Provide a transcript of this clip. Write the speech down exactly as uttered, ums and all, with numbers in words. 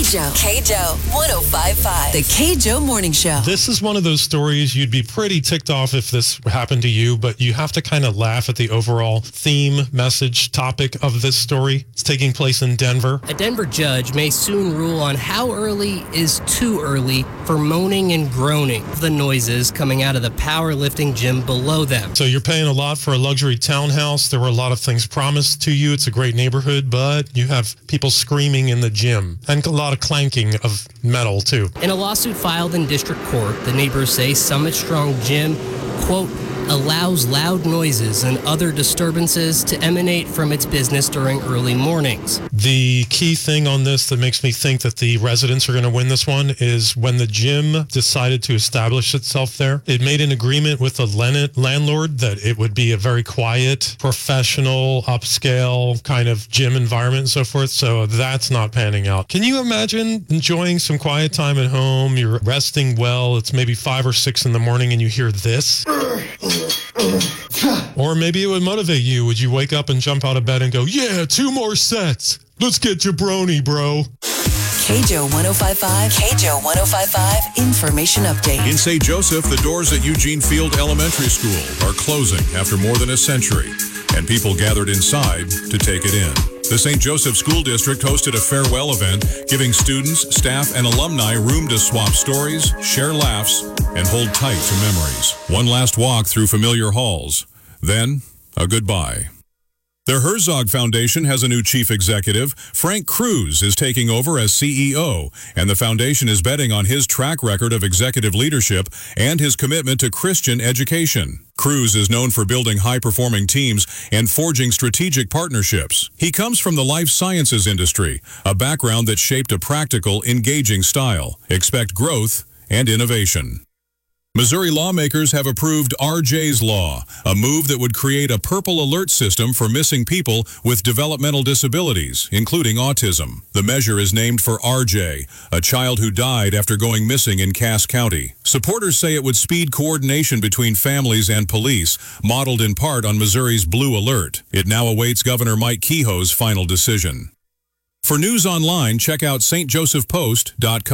Joe. K Joe one oh five point five. The K Joe Morning Show. This is one of those stories you'd be pretty ticked off if this happened to you, but you have to kind of laugh at the overall theme, message, topic of this story. It's taking place in Denver. A Denver judge may soon rule on how early is too early for moaning and groaning, the noises coming out of the powerlifting gym below them. So you're paying a lot for a luxury townhouse. There were a lot of things promised to you. It's a great neighborhood, but you have people screaming in the gym and a lot of clanking of metal too. In a lawsuit filed in district court, the neighbors say Summit Strong Gym, quote, allows loud noises and other disturbances to emanate from its business during early mornings. The key thing on this that makes me think that the residents are going to win this one is when the gym decided to establish itself there, it made an agreement with the landlord that it would be a very quiet, professional, upscale kind of gym environment and so forth. So that's not panning out. Can you imagine enjoying some quiet time at home? You're resting well. It's maybe five or six in the morning and you hear this. Or maybe it would motivate you. Would you wake up and jump out of bed and go, yeah, two more sets. Let's get jabroni, bro. K Joe one oh five point five. K Joe one oh five point five. Information update. In Saint Joseph, the doors at Eugene Field Elementary School are closing after more than a century, and people gathered inside to take it in. The Saint Joseph School District hosted a farewell event, giving students, staff, and alumni room to swap stories, share laughs, and hold tight to memories. One last walk through familiar halls, then a goodbye. The Herzog Foundation has a new chief executive. Frank Cruz is taking over as C E O, and the foundation is betting on his track record of executive leadership and his commitment to Christian education. Cruz is known for building high-performing teams and forging strategic partnerships. He comes from the life sciences industry, a background that shaped a practical, engaging style. Expect growth and innovation. Missouri lawmakers have approved R J's Law, a move that would create a purple alert system for missing people with developmental disabilities, including autism. The measure is named for R J, a child who died after going missing in Cass County. Supporters say it would speed coordination between families and police, modeled in part on Missouri's Blue Alert. It now awaits Governor Mike Kehoe's final decision. For news online, check out S T Joseph Post dot com.